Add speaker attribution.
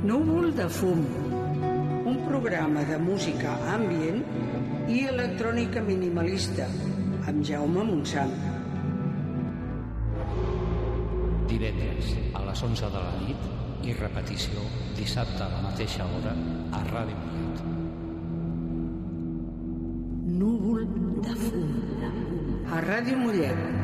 Speaker 1: Núvol de fum, un programa de música ambient i electrònica minimalista, amb Jaume Montsant.
Speaker 2: Divendres a les 11 de la nit i repetició dissabte a la mateixa hora a Ràdio Mollet.
Speaker 1: Núvol de fum, a Ràdio Mollet.